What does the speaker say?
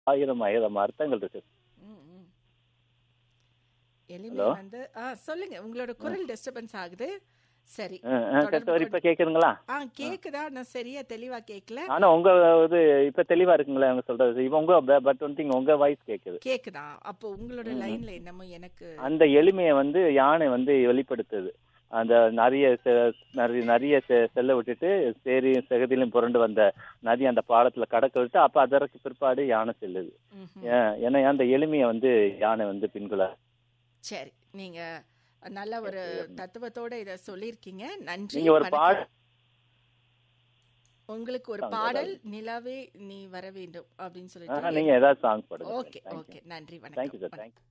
ஆயிரம் ஆயிரம் அர்த்தங்கள் இருக்கு. ம், ம். எளிமை ஹலோ. சொல்லுங்க. உங்களோட குரல் டிஸ்டர்பன்ஸ் ஆகுது. சரி, தொடர்பு சரி, இப்ப கேக்குதுங்களா? கேக்குதா? நான் சரியா தெளிவா கேக்கல. ஆனா உங்க இது இப்ப தெளிவா இருக்குங்களா அவங்க சொல்றது? இப்ப உங்க பட் ஒன் திங் உங்க வாய்ஸ் கேக்குது. கேக்குதா? அப்போ உங்களோட ம், ம். லைன்ல என்னமோ எனக்கு அந்த எளிமையை யானை வெளிப்படுத்துது. அந்த நிறைய நிறைய செல்ல விட்டுட்டு சேரியும் செகதியிலும் புரண்டு வந்த நதி அந்த பாலத்துல கடக்க விட்டு அப்ப அதற்கு பிற்பாடு யானை செல்லுது. ம்ஹும். ஏன்னா அந்த எளிமையை யானை பின்குல. சரி, நீங்க நல்ல ஒரு தத்துவத்தோட இத சொல்லியிருக்கீங்க. நன்றி, நீங்க ஒரு வணக்கம். உங்களுக்கு ஒரு பாடல் பாடல் நிலாவே நீ வர வேண்டும் அப்படின்னு சொல்லிட்டு நீங்க ஏதாவது சாங் பாடுங்க. Okay, okay. நன்றி, தேங்க்யூ வணக்கம். சார். தேங்க்யூ.